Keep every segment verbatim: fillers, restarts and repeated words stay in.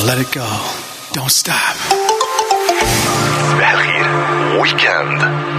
let it go. Don't stop. صباح الخير ويكند.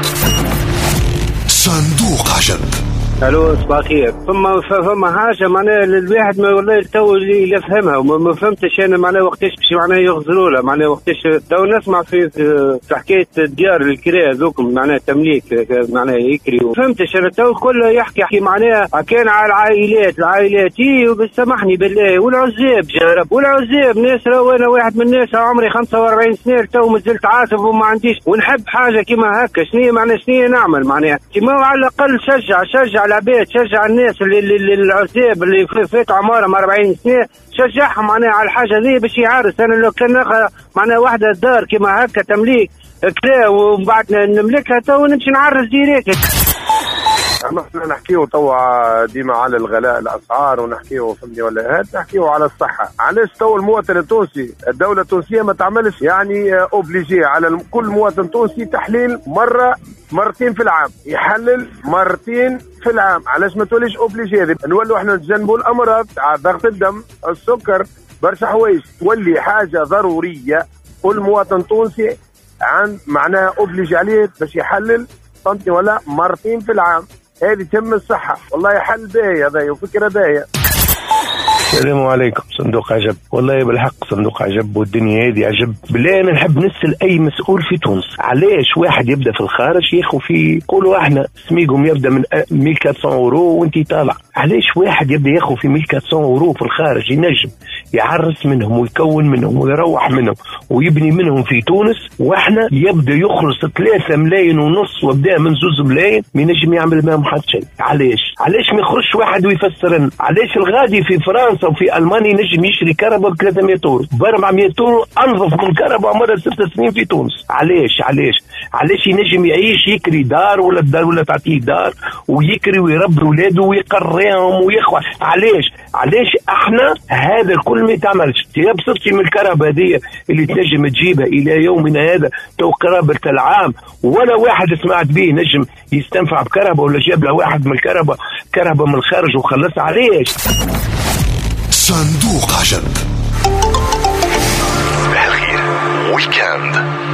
صندوق عجب. الو صباح الخير. فما فما حاجه معناها الواحد ما والله تو اللي يفهمها وما فهمتش انا معناها وقتاش باش معناها يغزروا له معناها وقتاش تو نسمع في في حكايه الديار الكراء ذوكم معناها تمليك معناها يكري فهمتش انا تو كله يحكي يحكي معناها كان على العائلات العائلات اي سامحني بالله والعزاب جارب والعزاب ناس راهو انا واحد من الناس عمري خمسة وأربعين سنه تو مازلت عاصف وما عنديش ونحب حاجه كيما هكا شنو معناها شنو نعمل معناها كيما على الاقل شجع شجع العباد شجع الناس اللي, اللي العزاب اللي فات عمرهم أربعين سنه شجعهم معناها على الحاجه ذي باش يعرس. انا لو كان ناخذ معناها واحده دار كيما هكا تمليك كلا ومن بعد نملكها تو نمشي نعرس ديريكت. احنا نحكيو توا ديما على الغلاء الاسعار ونحكيو فهمني ولا هاد نحكيو على الصحه. علاش تو المواطن التونسي الدوله التونسيه ما تعملش يعني اوبليجي على كل مواطن تونسي تحليل مره مرتين في العام يحلل مرتين في العام؟ علاش ما توليش اوبليجي؟ نولوا احنا نتجنبوا الامراض ضغط الدم السكر برشا حوايج تولي حاجه ضروريه. كل مواطن تونسي عن معناها اوبليجي عليه باش يحلل فهمتني ولا مرتين في العام. هذه تم الصحة. والله حل باهي هذا وفكرة باهية. السلام عليكم. صندوق عجب والله بالحق صندوق عجب والدنيا هذه عجب بالله. انا نحب نسال اي مسؤول في تونس علاش واحد يبدا في الخارج ياخذ في قولوا احنا سميكم يبدا من ألف وأربعمية اورو وانت طالع. علاش واحد يبدا ياخذ في ألف وأربعمية اورو في الخارج ينجم يعرس منهم ويكون منهم ويروح منهم ويبني منهم في تونس واحنا يبدا يخلص ثلاثة ملايين ونص وبدا من زوز ملايين ما ينجم يعمل معهم حتى شيء. علاش علاش ما يخرجش واحد ويفسر لنا علاش الغادي في فرنسا وفي المانيا نجم يشري كهرباء ب ثلاثمية اورو ب أربعمية اورو انظف من كهرباء عمرها ست سنين في تونس. علاش علاش علاش ينجم يعيش يكري دار ولا الدار ولا تعطيه دار ويكري ويربي ولاده ويقريهم ويخوى؟ علاش علاش احنا هذا الكل ما يتعملش؟ يبسطش من الكهرباء هذه اللي تنجم تجيبها الى يومنا هذا تو قرابه العام ولا واحد سمعت به نجم يستنفع بكهرباء ولا جاب له واحد من الكهرباء كهرباء من الخارج وخلص. علاش؟ صندوق عجب. صباح الخير ويكند.